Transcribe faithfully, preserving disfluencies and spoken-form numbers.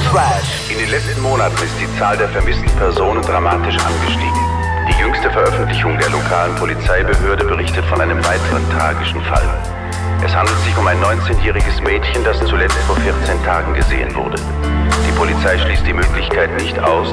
Trash. In den letzten Monaten ist die Zahl der vermissten Personen dramatisch angestiegen. Die jüngste Veröffentlichung der lokalen Polizeibehörde berichtet von einem weiteren tragischen Fall. Es handelt sich um ein neunzehnjähriges Mädchen, das zuletzt vor vierzehn Tagen gesehen wurde. Die Polizei schließt die Möglichkeit nicht aus,